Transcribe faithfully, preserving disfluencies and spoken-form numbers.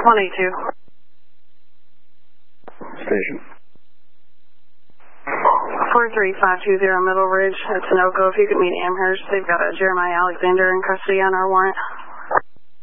one eight two. Station. four three five two zero Middle Ridge. It's a no-go. If you could meet Amherst, they've got a Jeremiah Alexander in custody on our warrant.